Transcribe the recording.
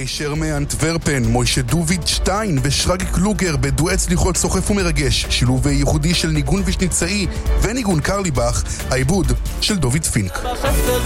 הישר מאנטוורפן, מוישה דוביד שטיין ושרגי קלוגר בדואט סליחות סוחף ומרגש, שילוב ייחודי של ניגון ושניצאי וניגון קרליבך, העיבוד של דוביד פינק.